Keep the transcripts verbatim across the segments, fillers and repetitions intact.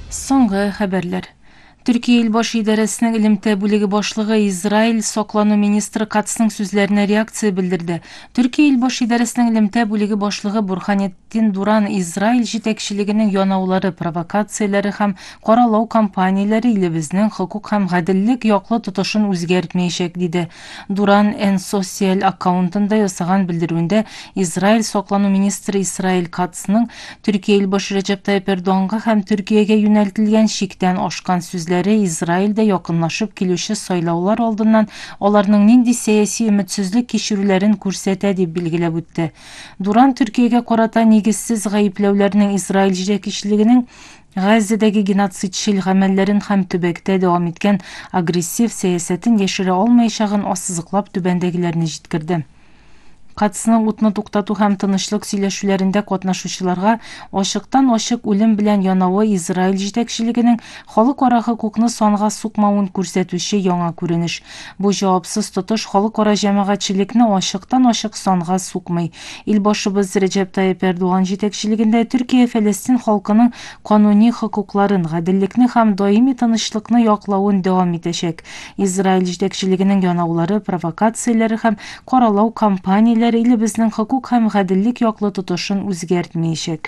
Соңғы хәбәрләр. Türkiye İl Baş İdarəsinin İlimtə bölügi başlığı İsrail Soqlanu ministri Kats'ın sözlerine reaksiya bildirdi. Türkiye İl Baş İdarəsinin İlimtə bölügi başlığı Burhanettin Duran İsrail jetekçiliginin yonavları, provokatsiyaları hem qoralaw kampaniyaları ile bizning hukuk hem gadillik yoqlı tutuşun özgertmeyecek dedi. Duran en sosyal akkauntunda yasagan bildirüünde İsrail Soqlanu ministri İsrail Kats'ın Türkiye İl Başı Recep Tayyip Erdoğan'a hem Türkiye'ye yöneltilgen şikten oşkan sözleri İsrail'de yakınlaşıp kilüşü soylaular olduğundan onların nindi siyasi ümitsizlik kişirilerin kursete deb bilgilep ötdi. Duran Türkiye'ye korata negizsiz gayıplevlerinin İsrail jetekçiliginin Gazze'deki genotsidçil gamellerin hem tübekte devam etken agresif siyasetin yeşire olmayışağın osızıklap tübendegilerini jitkirdi. Katsını utunu tuktatu hem tınışlık söyleşülerinde katnaşuşçularga oşıktan oşık ölüm bilen yanavı İsrail jetekçiliginin halkara hukukunu songa sukmawun көрсөтүшү яңа көрүнүш. Bu javapsız tutuş halkara jemaatçilikni oşıktan oşık songa sukmay. İlbaşыбыз Recep Tayyip Erdoğan jetekçiliginde Türkiye Filistin halkının kanuni hukukların, gadillikni hem daimi tınışlıkni yaklawun devam etecek. İsrail jetekçiliginin yanavları, provokatsiyaları hem qoralaw kampaniyaları ile bizning hukuk hem gadillik yoqlı tutuşun özgertmeyecek.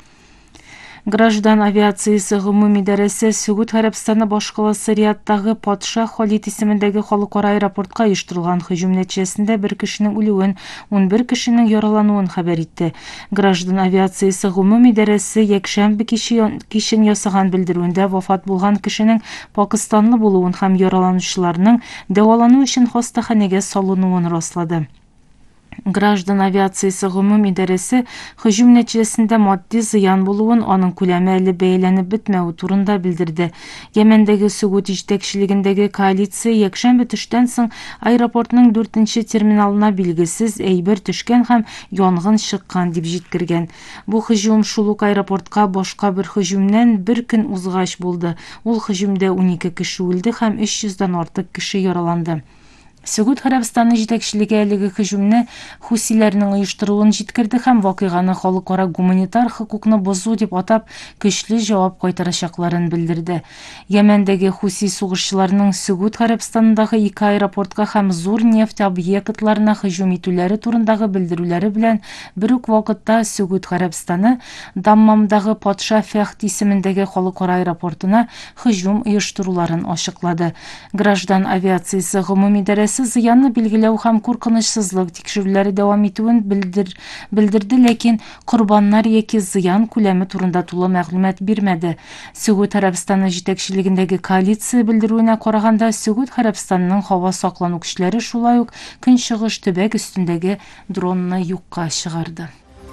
Граждан авиациясы гомуми идарәсе Сәгүд Гарәбстаны башкаласы Риядтагы Патша Халид исемендәге халыкара аэропортка оештырылган һөҗүм нәтиҗәсендә бер кешенең үлүен, ун бер кешенең яралануын хәбәр итте. Граждан авиациясы гомуми идарәсе якшәмбе кичен ясаган белдерүендә вафат булган кешенең Пакистанлы булуын һәм яраланучыларның дәвалану өчен хастаханәгә салынуын раслады. Граждан авиациясы гомуми идарәсе һөҗүм нәтиҗәсендә матди зыян булуын, аның күләме әле бәяләнеп бетмәү турында белдерде. Йәмәндәге Сәгүд җитәкчелегендәге коалиция якшәмбе төштән соң аэропортның дүртенче терминалына билгесез әйбер төшкән һәм янгын чыккан дип җиткергән. Бу һөҗүм шул ук аэропортка башка бер һөҗүмнән бер көн узгач булды. Ул һөҗүмдә ун ике кеше үлде һәм өч йөздән артык кеше яраланды. Сәгүд Гарәбстаны җитәкчелеге әлеге һөҗүмне хусиләрнең оештыруын җиткерде һәм вакыйганы халыкара гуманитар хукукны бозу дип атап көчле җавап кайтарачакларын белдерде. Йәмәндәге хуси сугышчыларның Сәгүд Гарәбстанындагы ике аэропортка һәм зур нефть объектларына һөҗүм итүләре турындагы белдерүләре белән бер үк вакытта Сәгүд Гарәбстаны Даммамдагы Патша Фәхд исемендәге халыкара аэропортына һөҗүм оештыруларын ачыклады. Граждан авиациясы гомуми идарәсе зыянны билгеләү һәм куркынычсызлык тикшерүләре дәвам итүен белдер, белдерде, ләкин корбаннар яки зыян күләме турында тулы мәгълүмат бирмәде. Сәгүд Гарәбстаны җитәкчелегендәге коалиция белдерүенә караганда, Сәгүд Гарәбстанының һава саклану көчләре шулай ук көнчыгыш төбәк өстендәге дронны юкка чыгарды.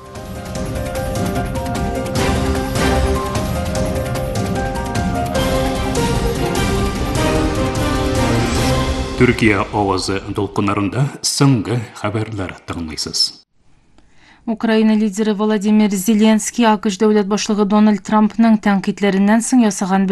Türkiye авазы долкыннарында соңгы хәбәрләр тыңлыйсыз. Украина лидеры Владимир Зеленский АКШ дәүләт башлыгы Дональд Трампның тәнкыйтьләреннән соң ясаган